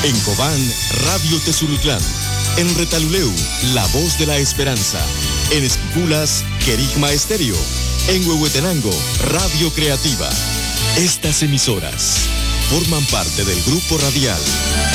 En Cobán, Radio Tezulutlán. En Retaluleu, La Voz de la Esperanza. En Esquipulas, Querigma Estéreo. En Huehuetenango, Radio Creativa. Estas emisoras forman parte del grupo radial